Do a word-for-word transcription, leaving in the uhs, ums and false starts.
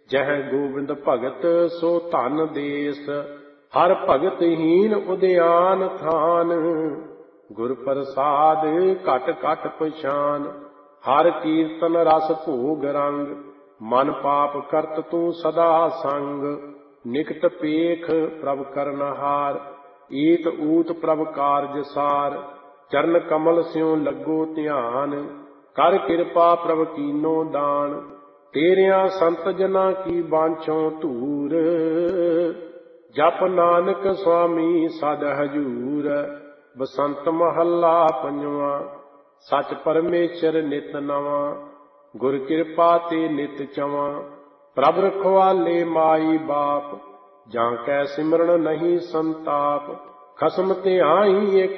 ਜਹ ਗੋਬਿੰਦ ਭਗਤ ਸੋ ਧਨ ਦੇਸ, ਹਰ ਭਗਤ ਹੀਨ ਉਦਿਆਨ ਥਾਨ। ਗੁਰ ਪ੍ਰਸਾਦ ਘਟ ਘਟ ਪਛਾਨ, ਹਰ ਕੀਰਤਨ ਰਸ ਭੋਗ ਰੰਗ। ਮਨ ਪਾਪ ਕਰਤ ਤੂੰ ਸਦਾ ਸੰਗ, ਨਿਕਟ ਪੇਖ ਪ੍ਰਭ ਕਰਨਹਾਰ। ਈਤ ਊਤ ਪ੍ਰਭ ਕਾਰਜ ਸਾਰ, ਚਰਨ ਕਮਲ ਸਿਉ ਲੱਗੋ ਧਿਆਨ। ਕਰ ਕਿਰਪਾ ਪ੍ਰਭ ਕੀਨੋ ਦਾਨ, ਤੇਰਿਆਂ ਸੰਤ ਜਨਾਂ ਕੀ ਬਾਂਛੋਂ ਧੂਰ। ਜਪ ਨਾਨਕ ਸੁਆਮੀ ਸਦ ਹਜੂਰ, ਬਸੰਤ ਮਹੱਲਾ ਪੰਜਵਾਂ। ਸਚ ਪਰਮੇਸ਼ਰ ਨਿਤ ਨਵਾਂ, ਗੁਰ ਕਿਰਪਾ ਤੇ ਨਿਤ ਚਵਾਂ। ਪ੍ਰਭ ਰਖਵਾਲੇ ਮਾਈ ਬਾਪ, ਜਾਂ ਕੈ ਸਿਮਰਨ ਨਹੀਂ ਸੰਤਾਪ। ਖਸਮ ਧਿਆਈ ਏਕ